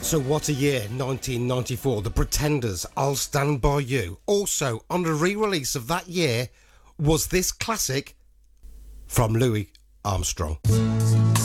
So what a year, 1994. The Pretenders, I'll Stand By You. Also, on the re-release of that year, was this classic from Louis Armstrong.